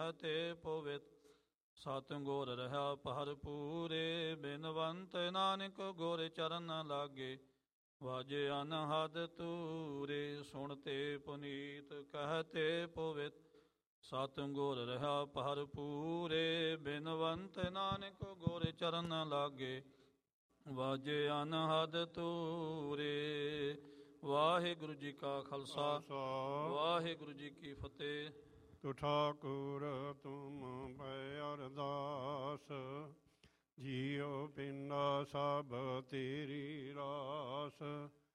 ਕਹਤੇ ਪੋਵਿਤ। ਸਤ ਗੁਰ ਰਹਾ ਭਰਪੂਰੇ, ਬਿਨਵੰਤ ਨਾਨਕ ਗੁਰ ਚਰਨ ਲਾਗੇ। ਵਾਜੇ ਅਨਹਦ ਤੂਰੇ, ਸੁਣਤੇ ਪੁਨੀਤ ਕਹਤੇ ਪੋਵਿਤ। ਸਤ ਗੁਰ ਰਹਾ ਭਰਪੂਰੇ, ਬਿਨਵੰਤ ਨਾਨਕ ਗੁਰ ਚਰਨ ਲਾਗੇ। ਵਾਜੇ ਅਨਹਦ ਤੂਰੇ। ਵਾਹਿਗੁਰੂ ਜੀ ਕਾ ਖਾਲਸਾ, ਵਾਹਿਗੁਰੂ ਜੀ ਕੀ ਫਤਿਹ। ਤੂੰ ਠਾਕੁਰ ਤੁਮ ਪੈ ਅਰਦਾਸ, ਜੀਉ ਪਿੰਡਾ ਸਭ ਤੇਰੀ ਰਾਸ।